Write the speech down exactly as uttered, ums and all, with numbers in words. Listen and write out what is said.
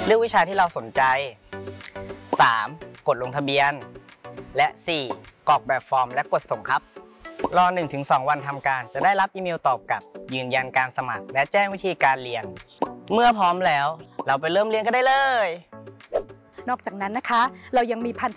เลือกวิชาที่เราสนใจ สาม กดลงทะเบียน และ สี่ กรอกแบบฟอร์มและกดส่งครับ รอ หนึ่งถึงสอง วันทำการจะได้รับอีเมลตอบกลับยืนยันการสมัครและแจ้งวิธีการเรียน เมื่อพร้อมแล้วเราไปเริ่มเรียนกันได้เลยนอกจากนั้นนะคะเรายังมีพันธ